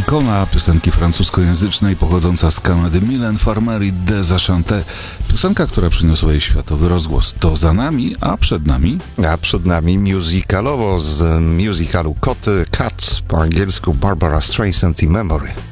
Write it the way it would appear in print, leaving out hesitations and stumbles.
ikona piosenki francuskojęzycznej pochodząca z Kanady Mylène Farmer i Deschanté. Piosenka, która przyniosła jej światowy rozgłos. To za nami, a przed nami... A przed nami musicalowo z musicalu Koty, Cats, po angielsku Barbara Streisand i Memory.